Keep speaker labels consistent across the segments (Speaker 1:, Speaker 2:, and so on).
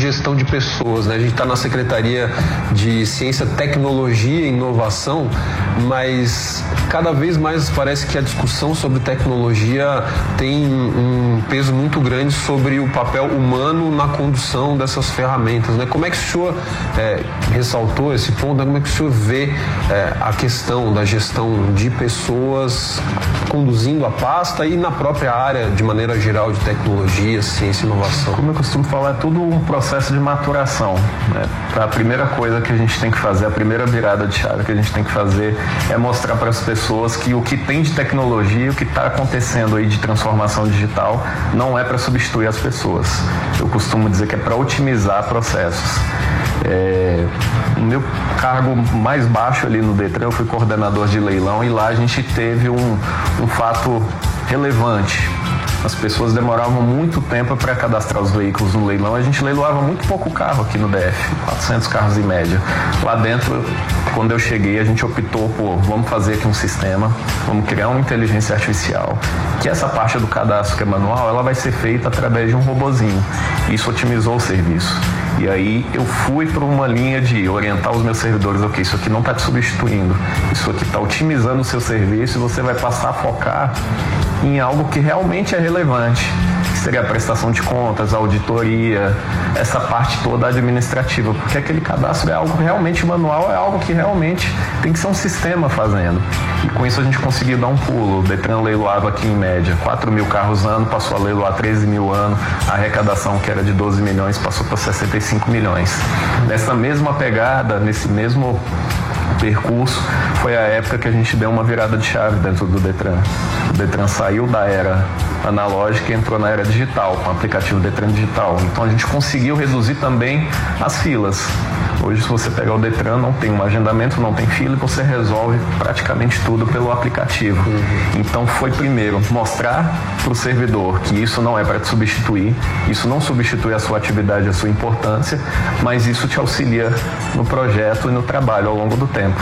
Speaker 1: gestão de pessoas, né? A gente está na Secretaria de Ciência, Tecnologia e Inovação, mas cada vez mais parece que a discussão sobre tecnologia tem um peso muito grande sobre o papel humano na condução dessas ferramentas, né? Como é que o senhor ressaltou esse ponto, né? Como é que o senhor vê a questão da gestão de pessoas conduzindo a pasta e na própria área, de maneira geral, de tecnologia, ciência e inovação?
Speaker 2: Como eu costumo falar, é tudo um processo de maturação, né? A primeira coisa que a gente tem que fazer, a primeira virada de chave que a gente tem que fazer é mostrar para as pessoas que o que tem de tecnologia, o que está acontecendo aí de transformação digital, não é para substituir as pessoas. Eu costumo dizer que é para otimizar processos. O meu cargo mais baixo ali no Detran, eu fui coordenador de leilão, e lá a gente teve um fato relevante. As pessoas demoravam muito tempo para cadastrar os veículos no leilão. A gente leiloava muito pouco carro aqui no DF, 400 carros em média. Lá dentro, quando eu cheguei, a gente optou por, vamos fazer aqui um sistema, vamos criar uma inteligência artificial, que essa parte do cadastro que é manual, ela vai ser feita através de um robozinho. Isso otimizou o serviço. E aí eu fui para uma linha de orientar os meus servidores, ok, isso aqui não está te substituindo, isso aqui está otimizando o seu serviço, e você vai passar a focar em algo que realmente é relevante, que seria a prestação de contas, a auditoria, essa parte toda administrativa, porque aquele cadastro é algo realmente manual, é algo que realmente tem que ser um sistema fazendo. E com isso a gente conseguiu dar um pulo. O Detran leiloava aqui em média 4 mil carros ano, passou a leiloar 13 mil ano, a arrecadação que era de 12 milhões passou para 65 milhões. Nessa mesma pegada, nesse mesmo percurso, foi a época que a gente deu uma virada de chave dentro do Detran. O Detran saiu da era analógica e entrou na era digital, com o aplicativo Detran Digital. Então a gente conseguiu reduzir também as filas. Hoje, se você pegar o Detran, não tem um agendamento, não tem fila, e você resolve praticamente tudo pelo aplicativo. Então foi primeiro mostrar para o servidor que isso não é para te substituir, isso não substitui a sua atividade, a sua importância, mas isso te auxilia no projeto e no trabalho ao longo do tempo.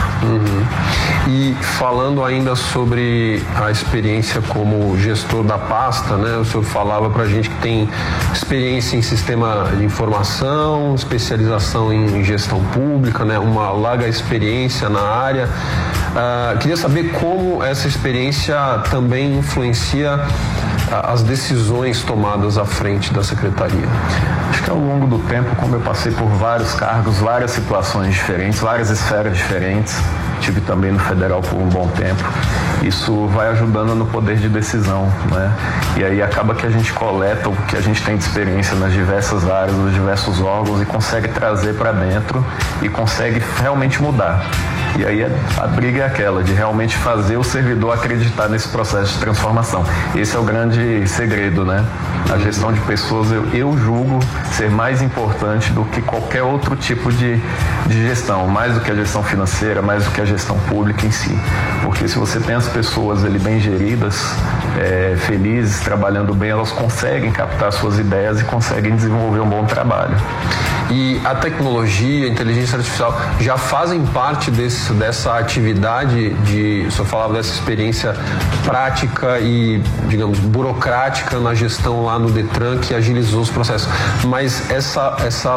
Speaker 1: E falando ainda sobre a experiência como gestor da pasta, né? O senhor falava para a gente que tem experiência em sistema de informação, especialização em gestão pública, né? Uma larga experiência na área. Queria saber como essa experiência também influencia as decisões tomadas à frente da Secretaria.
Speaker 2: Acho que ao longo do tempo, como eu passei por vários cargos, várias situações diferentes, várias esferas diferentes, tive também no federal por um bom tempo, isso vai ajudando no poder de decisão, né? E aí acaba que a gente coleta o que a gente tem de experiência nas diversas áreas, nos diversos órgãos, e consegue trazer para dentro e consegue realmente mudar. E aí a briga é aquela de realmente fazer o servidor acreditar nesse processo de transformação. Esse é o grande segredo, né? A gestão de pessoas eu julgo ser mais importante do que qualquer outro tipo de gestão, mais do que a gestão financeira, mais do que a gestão pública em si. Porque se você tem as pessoas ali bem geridas, felizes, trabalhando bem, elas conseguem captar suas ideias e conseguem desenvolver um bom trabalho.
Speaker 1: E a tecnologia, a inteligência artificial já fazem parte dessa atividade o senhor falava dessa experiência prática e, digamos, burocrática na gestão lá no Detran, que agilizou os processos. Mas essa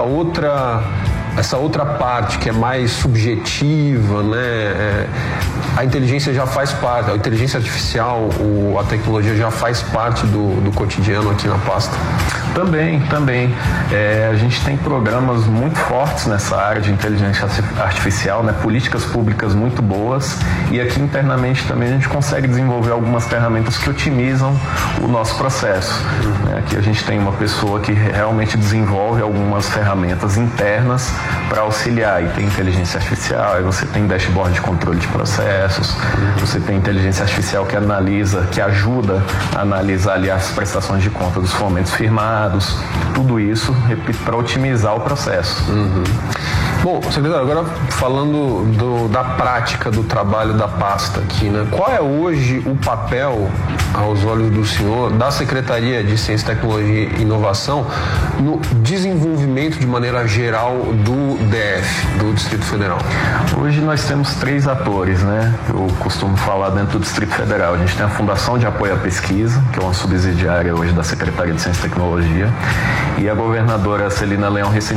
Speaker 1: outra parte que é mais subjetiva, né? A inteligência já faz parte, a inteligência artificial, a tecnologia já faz parte do cotidiano aqui na pasta.
Speaker 2: Também. A gente tem programas muito fortes nessa área de inteligência artificial, né? Políticas públicas muito boas, e aqui internamente também a gente consegue desenvolver algumas ferramentas que otimizam o nosso processo. Aqui a gente tem uma pessoa que realmente desenvolve algumas ferramentas internas para auxiliar, e tem inteligência artificial, aí você tem dashboard de controle de processos, você tem inteligência artificial que ajuda a analisar ali as prestações de conta dos fomentos firmados, tudo isso, repito, para otimizar o processo.
Speaker 1: Bom, secretário, agora falando da prática do trabalho da pasta aqui, né? Qual é hoje o papel, aos olhos do senhor, da Secretaria de Ciência, Tecnologia e Inovação no desenvolvimento de maneira geral do DF, do Distrito Federal?
Speaker 2: Hoje nós temos 3 atores, né? Eu costumo falar dentro do Distrito Federal. A gente tem a Fundação de Apoio à Pesquisa, que é uma subsidiária hoje da Secretaria de Ciência e Tecnologia, e a governadora Celina Leão